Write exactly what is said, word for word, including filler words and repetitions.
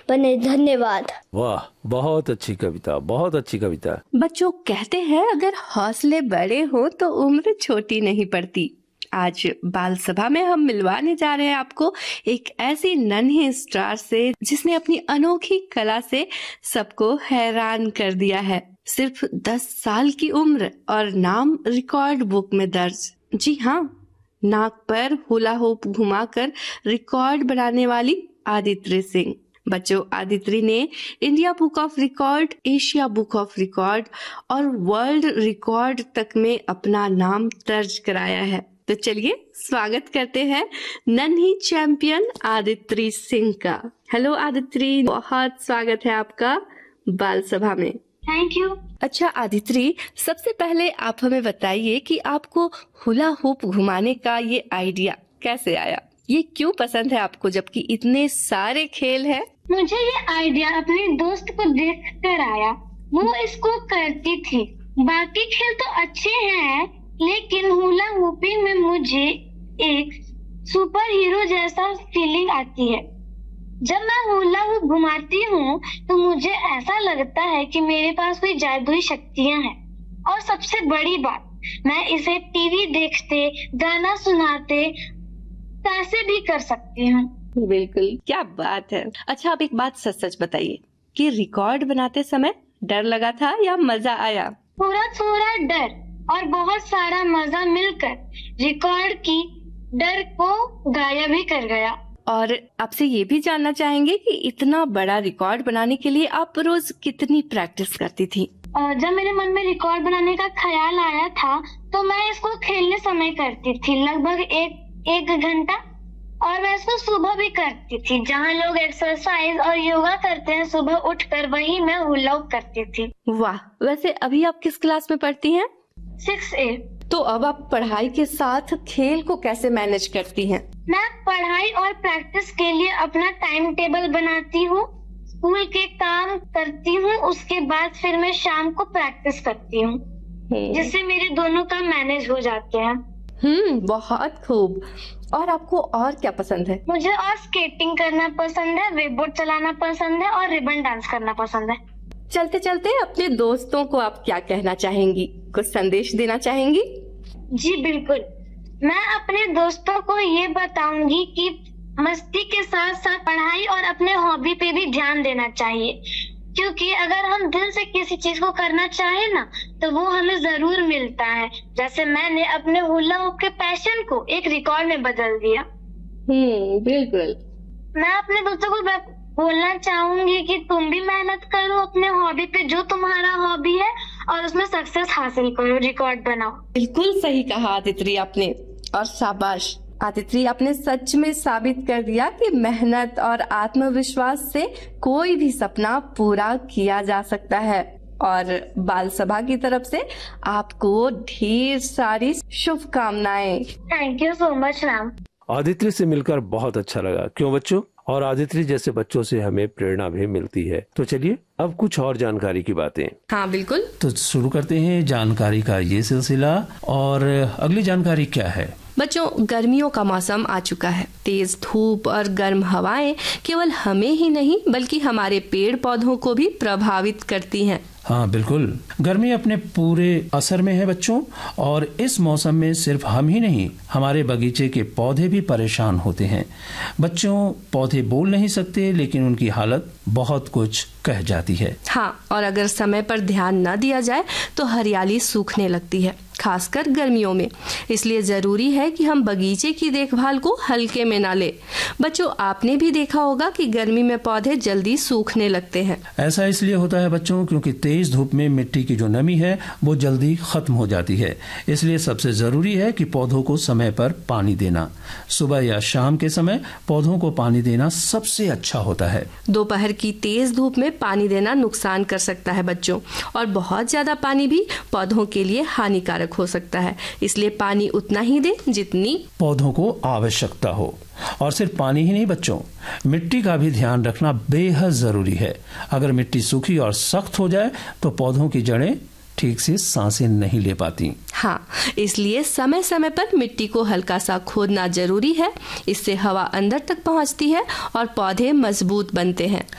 बने। धन्यवाद। वाह, बहुत अच्छी कविता, बहुत अच्छी कविता। बच्चों कहते हैं अगर हौसले बड़े हो तो उम्र छोटी नहीं पड़ती। आज बाल सभा में हम मिलवाने जा रहे हैं आपको एक ऐसी नन्ही स्टार से जिसने अपनी अनोखी कला से सबको हैरान कर दिया है। सिर्फ दस साल की उम्र और नाम रिकॉर्ड बुक में दर्ज। जी हाँ, नाक पर हुला हुप घुमाकर रिकॉर्ड बनाने वाली आदित्रि सिंह। बच्चों, आदित्रि ने India book of record, Asia book of record और वर्ल्ड रिकॉर्ड तक में अपना नाम दर्ज कराया है। तो चलिए स्वागत करते हैं नन्ही चैंपियन आदित्रि सिंह का। हेलो आदित्रि, बहुत स्वागत है आपका बाल सभा में। Thank you. अच्छा आदित्रि, सबसे पहले आप हमें बताइए कि आपको हुला हुप घुमाने का ये आइडिया कैसे आया? ये क्यों पसंद है आपको जबकि इतने सारे खेल हैं? मुझे ये आइडिया अपने दोस्त को देख कर आया। वो इसको करती थी। बाकी खेल तो अच्छे हैं, लेकिन हुला हुपिंग में मुझे एक सुपर हीरो जैसा फीलिंग आती है। जब मैं हुला हुप घुमाती हूँ तो मुझे ऐसा लगता है कि मेरे पास कोई जादुई शक्तियाँ हैं। और सबसे बड़ी बात, मैं इसे टीवी देखते, गाना सुनाते कैसे भी कर सकती हूँ। बिल्कुल, क्या बात है। अच्छा, आप एक बात सच सच बताइए कि रिकॉर्ड बनाते समय डर लगा था या मजा आया? थोड़ा थोड़ा डर और बहुत सारा मजा मिलकर रिकॉर्ड की डर को गायब ही कर गया। और आपसे ये भी जानना चाहेंगे कि इतना बड़ा रिकॉर्ड बनाने के लिए आप रोज कितनी प्रैक्टिस करती थी? जब मेरे मन में रिकॉर्ड बनाने का ख्याल आया था तो मैं इसको खेलने समय करती थी, लगभग एक एक घंटा। और मैं इसको सुबह भी करती थी। जहाँ लोग एक्सरसाइज और योगा करते हैं सुबह उठकर, वहीं मैं हुला हुप करती थी। वाह, वैसे अभी आप किस क्लास में पढ़ती हैं? सिक्स ए। तो अब आप पढ़ाई के साथ खेल को कैसे मैनेज करती हैं? मैं पढ़ाई और प्रैक्टिस के लिए अपना टाइम टेबल बनाती हूँ, स्कूल के काम करती हूँ, उसके बाद फिर मैं शाम को प्रैक्टिस करती हूँ, जिससे मेरे दोनों काम मैनेज हो जाते हैं। हम्म, बहुत खूब। और आपको और क्या पसंद है? मुझे और स्केटिंग करना पसंद है, वेबबोर्ड चलाना पसंद है और रिबन डांस करना पसंद है। चलते चलते अपने दोस्तों को आप क्या कहना चाहेंगी? कुछ संदेश देना चाहेंगी? जी बिल्कुल, मैं अपने दोस्तों को ये बताऊंगी कि मस्ती के साथ साथ पढ़ाई और अपने हॉबी पे भी ध्यान देना चाहिए, क्योंकि अगर हम दिल से किसी चीज को करना चाहे ना तो वो हमें जरूर मिलता है। जैसे मैंने अपने हुला हुप के पैशन को एक रिकॉर्ड में बदल दिया। हम्म, बिल्कुल। मैं अपने दोस्तों को बोलना चाहूंगी कि तुम भी मेहनत करो अपने हॉबी पे, जो तुम्हारा हॉबी है, और उसमें सक्सेस हासिल करो, रिकॉर्ड बनाओ। बिल्कुल सही कहा आदित्रि आपने, और शाबाश आदित्रि, आपने सच में साबित कर दिया कि मेहनत और आत्मविश्वास से कोई भी सपना पूरा किया जा सकता है। और बाल सभा की तरफ से आपको ढेर सारी शुभकामनाएं। Thank you so much ma'am. Aditri से मिलकर बहुत अच्छा लगा, क्यों बच्चों? और आदित्रि जैसे बच्चों से हमें प्रेरणा भी मिलती है। तो चलिए अब कुछ और जानकारी की बातें। हाँ बिल्कुल, तो शुरू करते हैं जानकारी का ये सिलसिला। और अगली जानकारी क्या है? बच्चों, गर्मियों का मौसम आ चुका है। तेज धूप और गर्म हवाएं केवल हमें ही नहीं बल्कि हमारे पेड़ पौधों को भी प्रभावित करती हैं। हाँ बिल्कुल, गर्मी अपने पूरे असर में है बच्चों, और इस मौसम में सिर्फ हम ही नहीं, हमारे बगीचे के पौधे भी परेशान होते हैं। बच्चों, पौधे बोल नहीं सकते लेकिन उनकी हालत बहुत कुछ कह जाती है। हाँ, और अगर समय पर ध्यान न दिया जाए तो हरियाली सूखने लगती है, खासकर गर्मियों में। इसलिए जरूरी है कि हम बगीचे की देखभाल को हल्के में ना ले। बच्चों, आपने भी देखा होगा कि गर्मी में पौधे जल्दी सूखने लगते हैं। ऐसा इसलिए होता है बच्चों क्योंकि तेज धूप में मिट्टी की जो नमी है वो जल्दी खत्म हो जाती है। इसलिए सबसे जरूरी है कि पौधों को समय पर पानी देना। सुबह या शाम के समय पौधों को पानी देना सबसे अच्छा होता है। दोपहर की तेज धूप में पानी देना नुकसान कर सकता है बच्चों, और बहुत ज्यादा पानी भी पौधों के लिए हानिकारक हो सकता है। इसलिए पानी उतना ही दें जितनी पौधों को आवश्यकता हो। और सिर्फ पानी ही नहीं बच्चों, मिट्टी का भी ध्यान रखना बेहद जरूरी है। अगर मिट्टी सूखी और सख्त हो जाए तो पौधों की जड़ें ठीक से सांसें नहीं ले पाती। हाँ, इसलिए समय समय पर मिट्टी को हल्का सा खोदना जरूरी है। इससे हवा अंदर तक पहुंचती है और पौधे मजबूत बनते हैं।